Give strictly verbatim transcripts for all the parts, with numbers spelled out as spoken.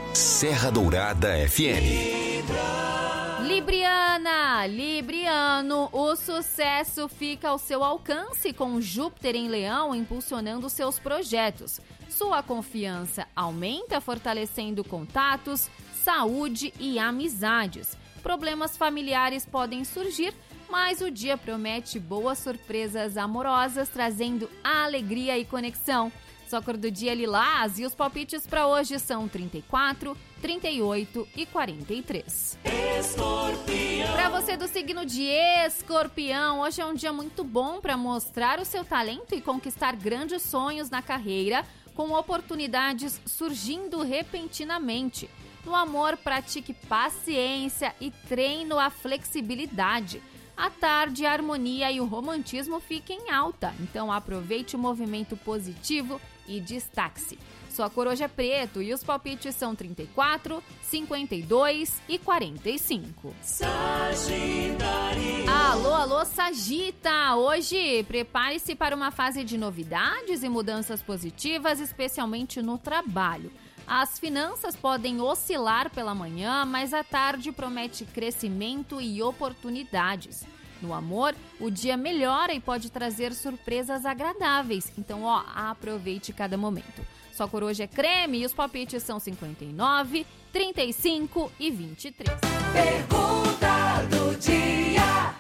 Serra Dourada F M. Libriana, Libriano, o sucesso fica ao seu alcance com Júpiter em Leão impulsionando seus projetos. Sua confiança aumenta, fortalecendo contatos, saúde e amizades. Problemas familiares podem surgir, mas o dia promete boas surpresas amorosas, trazendo alegria e conexão. Sua cor do dia é lilás e os palpites para hoje são trinta e quatro, trinta e oito e quarenta e três. Escorpião. Para você do signo de Escorpião, hoje é um dia muito bom para mostrar o seu talento e conquistar grandes sonhos na carreira, com oportunidades surgindo repentinamente. No amor, pratique paciência e treino a flexibilidade. À tarde, a harmonia e o romantismo fiquem em alta, então aproveite o movimento positivo e destaque-se. Sua cor hoje é preto e os palpites são trinta e quatro, cinquenta e dois e quarenta e cinco. Sagitário. Alô, alô, Sagita! Hoje, prepare-se para uma fase de novidades e mudanças positivas, especialmente no trabalho. As finanças podem oscilar pela manhã, mas à tarde promete crescimento e oportunidades. No amor, o dia melhora e pode trazer surpresas agradáveis. Então, ó, aproveite cada momento. Sua cor hoje é creme e os palpites são cinquenta e nove, trinta e cinco e vinte e três. Pergunta do dia.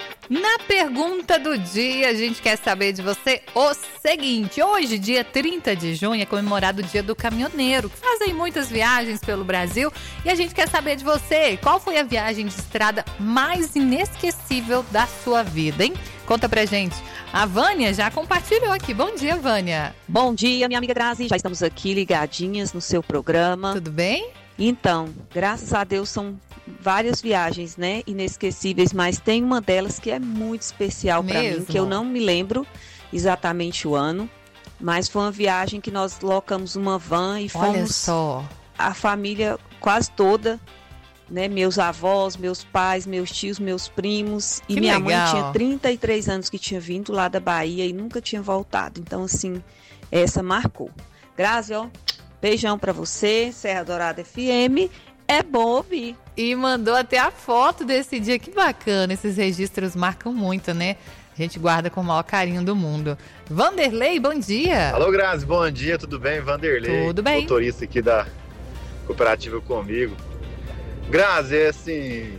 Na pergunta do dia, a gente quer saber de você o seguinte. Hoje, dia trinta de junho, é comemorado o Dia do Caminhoneiro, que fazem muitas viagens pelo Brasil. E a gente quer saber de você, qual foi a viagem de estrada mais inesquecível da sua vida, hein? Conta pra gente. A Vânia já compartilhou aqui. Bom dia, Vânia. Bom dia, minha amiga Grazi. Já estamos aqui ligadinhas no seu programa. Tudo bem? Então, graças a Deus são várias viagens, né, inesquecíveis, mas tem uma delas que é muito especial para mim, que eu não me lembro exatamente o ano, mas foi uma viagem que nós locamos uma van e fomos, olha só, a família quase toda, né, meus avós, meus pais, meus tios, meus primos, e que minha legal. mãe tinha trinta e três anos que tinha vindo lá da Bahia e nunca tinha voltado, então assim, essa marcou. Grazi, ó, beijão para você, Serra Dourada F M. É bom ouvir. E mandou até a foto desse dia. Que bacana. Esses registros marcam muito, né? A gente guarda com o maior carinho do mundo. Vanderlei, bom dia. Alô, Grazi, bom dia. Tudo bem? Vanderlei. Tudo bem. Motorista aqui da Cooperativa Comigo. Grazi, é assim...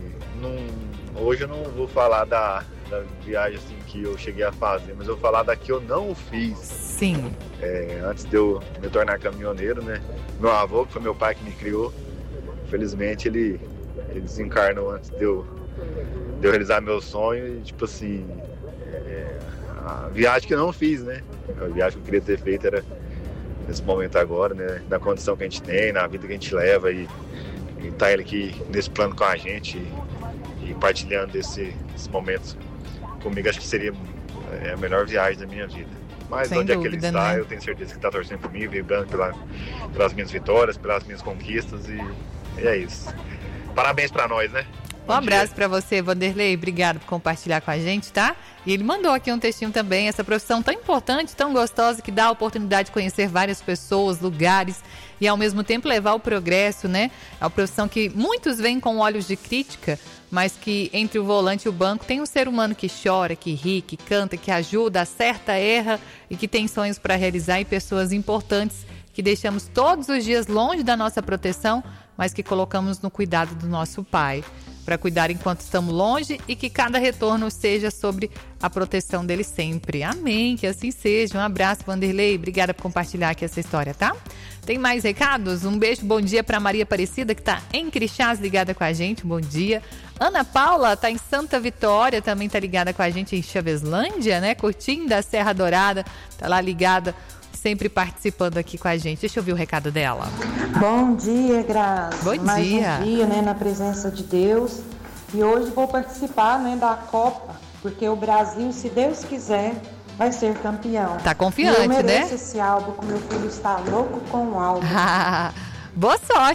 Não, hoje eu não vou falar da, da viagem assim, que eu cheguei a fazer, mas eu vou falar da que eu não fiz. Sim. É, antes de eu me tornar caminhoneiro, né? Meu avô, que foi meu pai que me criou, infelizmente ele, ele desencarnou antes de eu, de eu realizar meu sonho. E tipo assim, é, a viagem que eu não fiz, né? A viagem que eu queria ter feito era nesse momento agora, né? Na condição que a gente tem, na vida que a gente leva, e, e tá ele aqui nesse plano com a gente e, e partilhando desse, desse momento comigo, acho que seria a melhor viagem da minha vida. Mas sem onde dúvida, é que ele está, né? eu tenho certeza que está torcendo por mim, vibrando pela, pelas minhas vitórias, pelas minhas conquistas, e, e é isso. Parabéns para nós, né? Um Bom abraço dia. para você, Vanderlei. Obrigado por compartilhar com a gente, tá? E ele mandou aqui um textinho também. Essa profissão tão importante, tão gostosa, que dá a oportunidade de conhecer várias pessoas, lugares e ao mesmo tempo levar o progresso, né? É uma profissão que muitos veem com olhos de crítica, mas que entre o volante e o banco tem um ser humano que chora, que ri, que canta, que ajuda, acerta, erra e que tem sonhos para realizar, e pessoas importantes que deixamos todos os dias longe da nossa proteção, mas que colocamos no cuidado do nosso Pai, para cuidar enquanto estamos longe, e que cada retorno seja sobre a proteção dele sempre. Amém, que assim seja. Um abraço, Vanderlei. Obrigada por compartilhar aqui essa história, tá? Tem mais recados? Um beijo, bom dia para Maria Aparecida, que está em Crixás, ligada com a gente. Bom dia. Ana Paula está em Santa Vitória, também está ligada com a gente em Chaveslândia, né? Curtindo a Serra Dourada, está lá ligada, sempre participando aqui com a gente. Deixa eu ouvir o recado dela. Bom dia, Grazi. Bom Mais dia. um dia, né, na presença de Deus. E hoje vou participar, né, da Copa, porque o Brasil, se Deus quiser, vai ser campeão. Tá confiante, e eu mereço né? esse álbum, que meu filho está louco com o álbum. Boa sorte.